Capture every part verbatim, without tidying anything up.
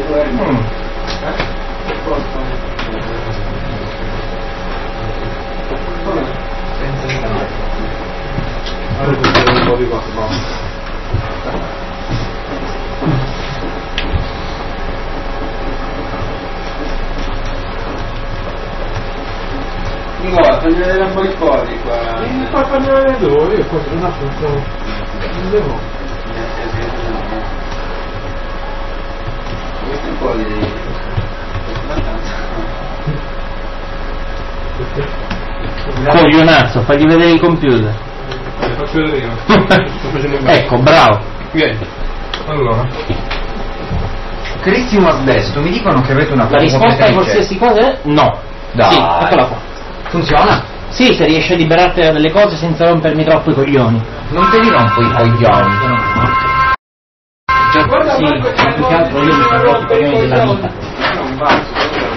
Mm. Allora, un po' di cose, no? Nicola, fagli vedere un po' i codi qua. Mi fa fagli vedere dove? Io qua non so, non devo. Questo è un po' di... Coglionazzo, fagli vedere il computer. Le faccio vedere io. Sto facendo bene. Ecco, bravo. Vieni. Allora. Carissimo Asbesto, mi dicono che avete una La risposta a qualsiasi cosa è no. Dai. Sì, eccola qua. Funziona? Sì, se riesci a liberarti da delle cose senza rompermi troppo i coglioni. Non te li rompo i coglioni. Già, sì, ma più che altro io mi sono rotto i coglioni della vita.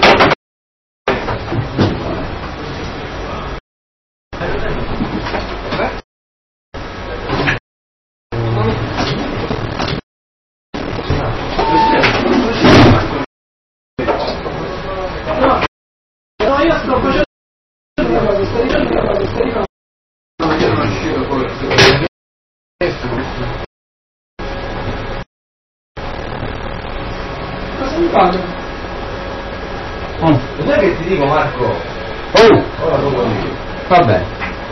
Mm. Cos'è che ti dico, Marco? Oh! Ora lo vuoi dire. Vabbè.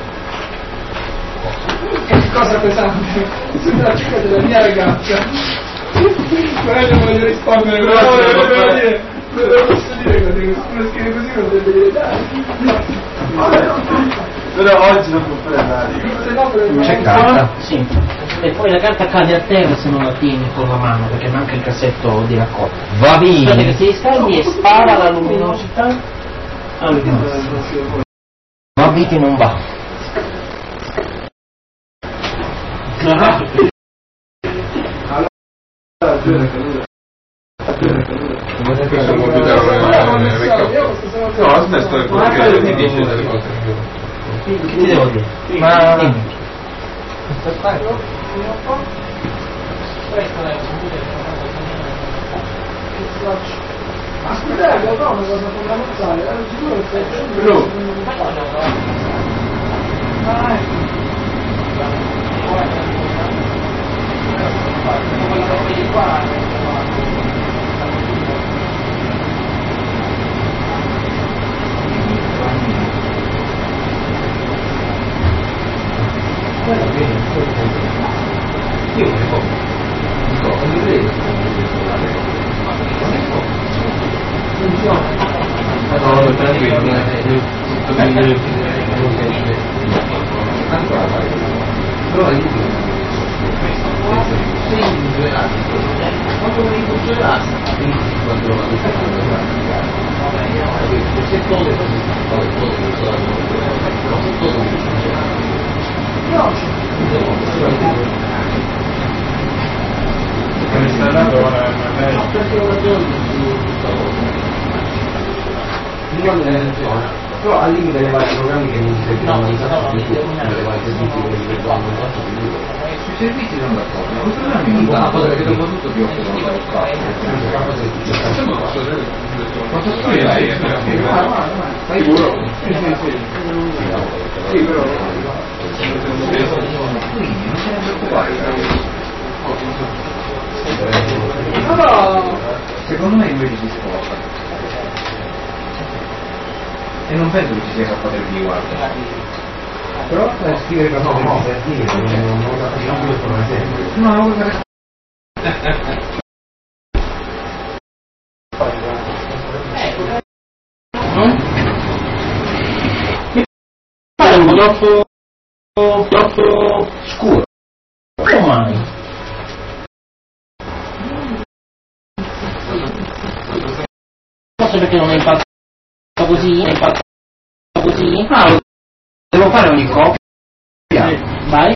Che cosa pesante, sulla cicca della mia ragazza. Guarda, voglio rispondere, però non devo dire, non lo posso dire così, nessuno scrive così, non deve dire dai. Però oggi non può prendere. C'è carta? Sì. E poi la carta cade a terra se non la tieni con la mano, perché manca il cassetto di raccolta. Va Aspetta che bene. si riscaldi e spara la luminosità. Ah, luminosità. Ma viti non va. Questo computer non è vecchio. No, aspetta, è quello che ti dice delle cose. Che ti devo dire? Ma... Dimmi. Ma scusate, lo so una cosa fondamentale, ero sicuro che stai facendo No, tranquillo, Però io sì, due lati. Quando mi dico due lati, quando la vita se todo todo todo come sta andando ora? Però al limite le vari programmi che non si serviranno di le vari servizi quelli che vanno sui servizi non d'accordo, una cosa che dopo tutto ti offre una Quanto studi lei? Sicuro? Sì, però non se ne preoccupare. no, Secondo me invece si sposta. E non penso che ci sia K tre D, guarda. Però per scrivere K tre D non lo facciamo più per esempio. No, non lo È un po' troppo troppo scuro. Come mai? Forse perché non è impatto così, è impatto così. Ah, devo fare ogni coppia. Vai.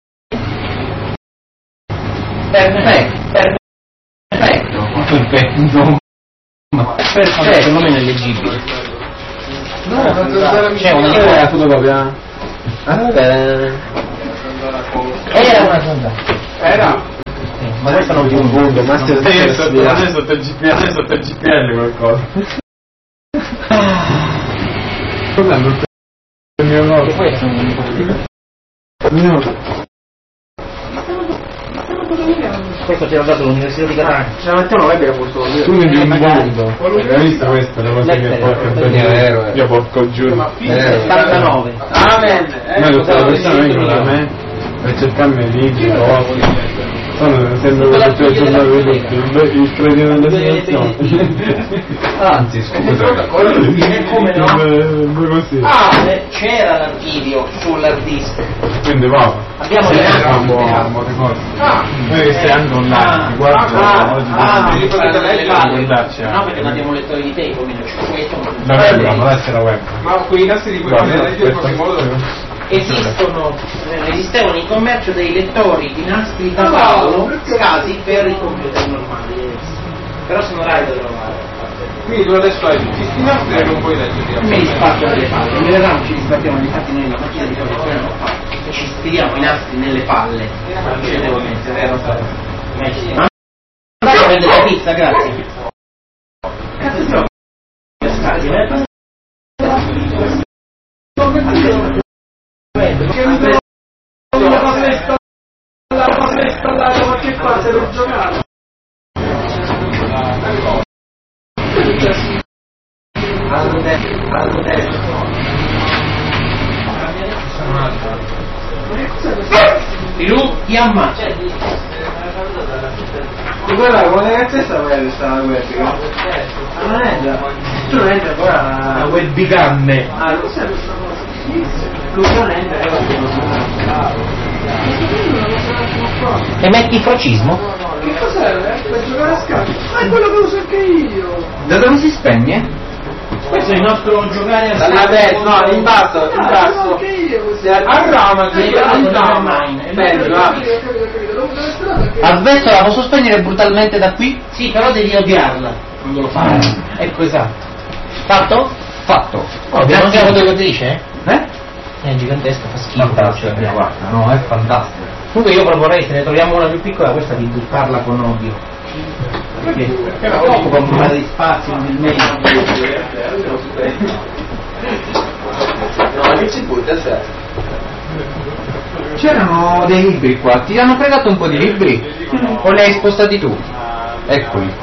Perfetto, perfetto. Perfetto. Perfetto, secondo me è leggibile. No, c'è una eh, cosa. fotocopia. Era una cosa. era Ma questo non un punto, ma se è sotto il G P L, sotto il G P L qualcosa. Cos'è il mio nome? Questo è un questo ci ha dato l'Università di Catania. La mattina non è posto io. Tu mi di un punto. Hai visto questa? La cosa che porca io porco giù. settantanove. Amen. Ma tutte le persone vengono da me per cercarmi libri, sono sempre quello che ho il credito della situazione. Anzi, scusa. Come no? Così. Ah, c'era l'archivio sull'hard disk. Quindi va. Abbiamo le Ah, noi sei anche online, guarda, oggi no, perché non abbiamo lettori di tape, quindi c'è questo. la web, ma deve essere la web. Ma quei nastri di quella leggere in qualche modo Esistono, esistevano in commercio dei lettori di nastri da Paolo scasi per i computer normali, però sono rari da trovare. quindi tu adesso hai tutti questi nastri e non puoi leggerli. Me li spaccio nelle palle, in realtà non ci rispartiamo infatti noi la macchina di correzione non fa, e ci stiriamo i nastri nelle palle. Ma andate a prendere la pizza, grazie. Cazzo sono? La cosa installata, la cosa installata qualche parte per giocare. Più ti ammazza. Ti guarda, quando è stessa questa web? Non entra. Tu non entra ancora la webcam. Ah, lo sai questa cosa? Lui non entra, E metti il frocismo? Che cos'è? Per giocare a scacchi? Ma è quello che uso anche io! da dove si spegne? Questo è il nostro giocare a Dalla destra, no, in basso, in Ah, basso. anche io così. A rama, Sì, sì, però in non rama. è Bello, va. Capito, capito, capito. Dove deve stare perché... Avverso, la posso spegnere brutalmente da qui? Sì, però devi odiarla quando lo fai. Ecco, esatto. Fatto? Fatto. Oh, non Grazie. sai quello che dice? Eh? È gigantesca, fa schifo. Fantastico, Cioè, guarda, no, è fantastico. comunque io proporrei, se ne troviamo una più piccola, questa di buttarla con odio. Perché occupa un po' di spazio inutile. No, che ci butta, sai? C'erano dei libri qua, ti hanno fregato un po' di libri? O li hai spostati tu? Eccoli.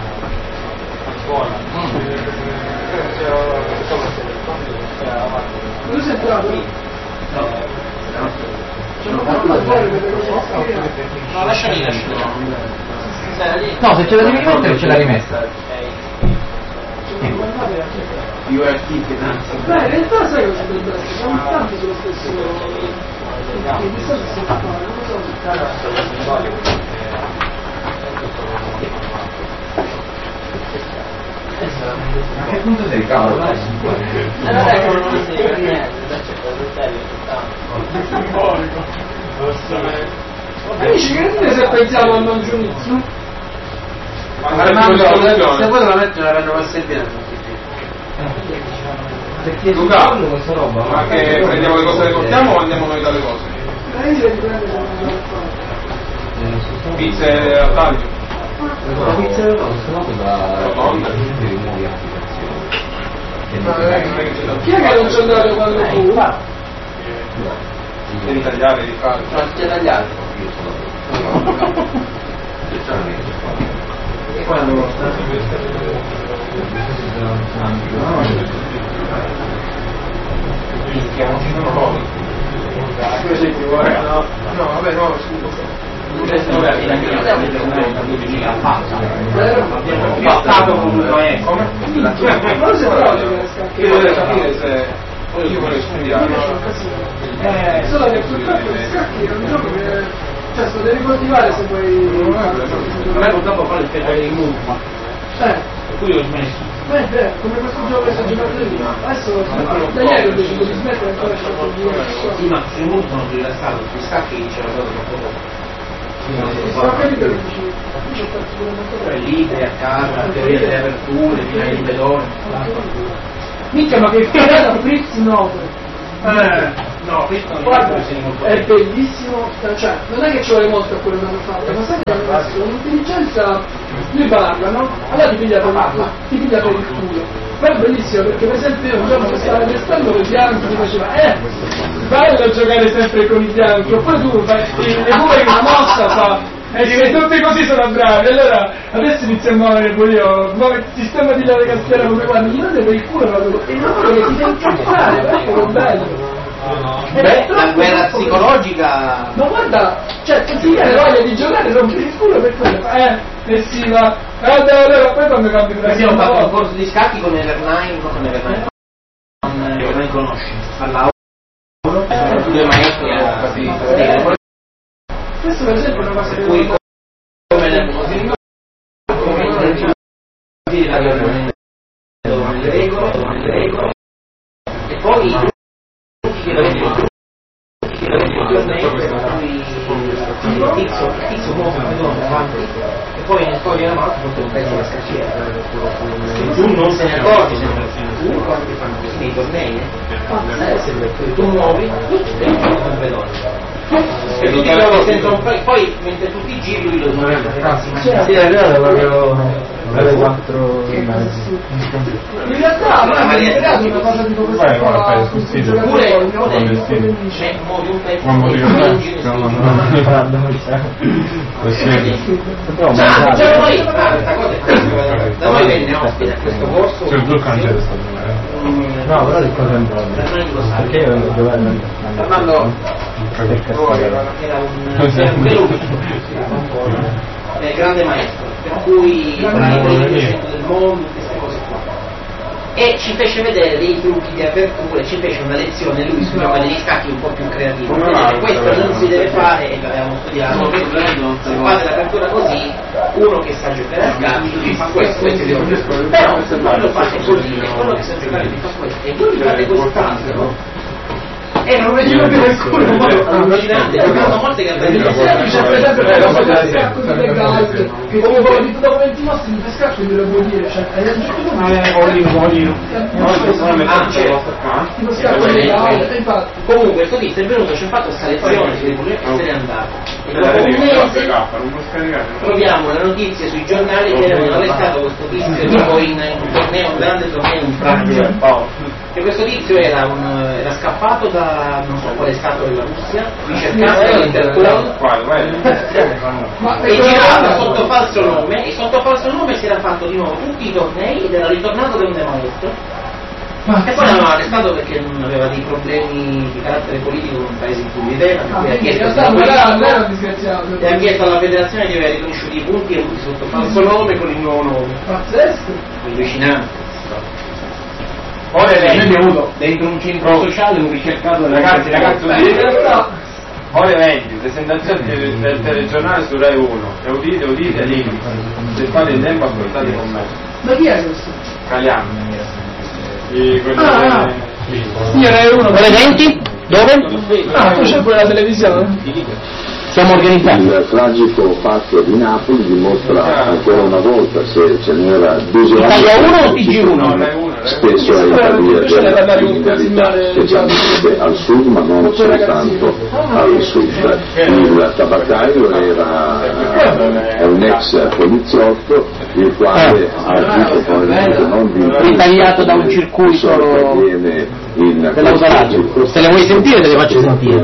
Tu sei entrato? No. C'è una parola fuori per le cose che No, lascia lì, lascia lì. No, se ce la devi rimettere ce l'ha rimessa. Io è tipo, beh, in realtà sai cosa dovrebbe essere? Siamo tanti sullo stesso... Che di solito si fa, non lo so. A che punto sei, cavolo? Amici, che dite se pensiamo al non giudizio? Armando, se vuoi la mettere la vengono a sentire. Luca, ma che prendiamo le cose e le portiamo o andiamo noi dalle cose? Pizze a taglio? La pizza è rossa, no? Rotonda. Rimuovi l'applicazione. Chi è che non c'è andato quando fu? Devi tagliare, devi fare. Non c'è tagliato. E quando No, no, vabbè, no, scusa. Passato comunque è Come? Ma se Io volevo capire se io volevo studiare. Eh, solo che purtroppo gli scacchi è un gioco che... Cioè, se lo devi coltivare se vuoi... a me purtroppo fa l'effetto dei move, Eh, per cui ho smesso. beh, beh, come questo gioco che sto giocando io. Adesso, da ieri ho deciso di smettere ancora c'è un po' Sì, ma sui move sono più rilassato, sui scacchi c'era stato troppo poco. Ho capito che dici, io ho fatto pure molto Tre bene. libri a casa, teoria delle aperture, finali di pedone. Minchia, ma che figata Fritz Note! Eh, No, questo non Guarda, è è bellissimo, cioè, non è che ci vuole molto a quello che hanno fatto, ma sai che hanno messo un'intelligenza, lui parla, no? Allora ti piglia per, ti piglia per il culo. Però è bellissimo perché per esempio io un giorno che stavo testando con i bianchi mi faceva, eh, bello giocare sempre con i bianchi, oppure tu fai le pure una mossa fa, e dici tutti così sono bravi, allora adesso inizio a muovere pure io, muove, sistema di lave castiera come guarda, gli date per il culo proprio, e non che ti devi incazzare, però è proprio bello. Beh, la guerra psicologica. Ma guarda, cioè ti viene voglia di giocare, rompi il culo per quello, eh, e si va, eh, allora poi quando cambi di Sì, ho fatto un corso di scacchi con Evernine, non con Evernine, con Evernine conosci, parlavo, sono due maestri a capire. Questo per esempio è una cosa che Cui come nel museo, come le regole, le regole, e poi che lo vedo il tizio, il tizio muove un pedone avanti e poi nel foglio della mano porta un pezzo da scacchiera e tu non se ne accorgi tu quando fanno così nei tornei eh? Tu muovi e un pedone e tu ti trovi senza un pezzo poi mentre tu ti giri lui lo muove sì, è vero, proprio alle quattro e mezzo. in realtà ma è creato una cosa tipo questa qua oppure muovi un pezzo Ma muovi un pezzo no, no, no, cioè noi questa cosa è da noi venne ospite a questo corso c'è il blu cancello no, però di cosa entrano perché io non dovevo Fernando era un veloce grande maestro per cui del mondo queste cose qua e ci fece vedere dei trucchi di aperture, ci fece una lezione lui su degli scacchi un po' più creativi questo non si deve fare e l'abbiamo studiato perché se fate l'apertura così uno che sa giocare a scacchi fa questo, questo però se voi lo fate così e quello che sa giocare vi fa questo e voi fate quest'altro e non vedo più nessuno ma allucinante a volte che c'è per esempio la cosa del scacco di legale che come dopo venti nostri di scacco te lo può dire cioè hai aggiunto tipo scacco legale infatti comunque questo tizio è venuto ci ha fatto questa lezione si deve se n'è andato e dopo un mese troviamo le notizie sui giornali che avevano arrestato questo tizio tipo in un torneo un grande torneo in Francia e questo tizio era, un, era scappato da non so quale stato della Russia ricercato dall'Interpol e girava sotto falso nome e sotto falso nome si era fatto di nuovo tutti i tornei ed era ritornato da un maestro e poi l'hanno arrestato perché non aveva dei problemi di carattere politico con un paese in cui viveva e ha chiesto e ha chiesto alla federazione di aver riconosciuto i punti e tutti sotto falso nome con il nuovo nome pazzesco allucinante. Ora è dentro un centro sociale un ricercato ragazzi ragazzi ore venti presentazione del, del telegiornale su Rai uno e udite udite lì se fate il tempo ascoltate con me ma chi è questo? Caliano di quello ah, che io Rai uno ore venti? Dove? ah tu c'è pure la televisione? Siamo organizzati. Il tragico fatto di Napoli dimostra ancora una volta se ce n'era bisogno Italia uno o T G uno? spesso è la via della criminalità specialmente al sud ma non soltanto al sud. Il tabaccaio era è un ex poliziotto il quale ha agito probabilmente non di ritagliato da un circuito dell'autolaggio. Se le vuoi sentire te le faccio sentire.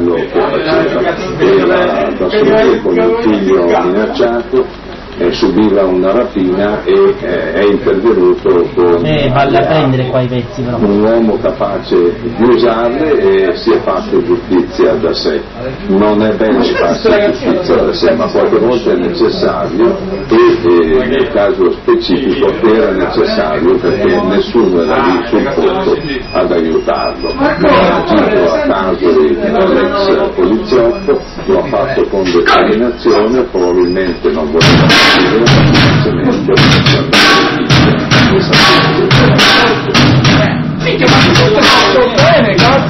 Da solo con il figlio minacciato eh, subiva una rapina e eh, è intervenuto con eh, vale a prendere qua i pezzi, però. un uomo capace di usarle e si è fatto giustizia da sé. Non è bene farsi giustizia da sé, ma qualche volta è necessario e eh, nel caso specifico era necessario perché nessuno era lì sul posto ad aiutarlo. Ha agito a caso dell'ex poliziotto, lo ha fatto con determinazione, probabilmente non voleva semplicemente Minchia, ma che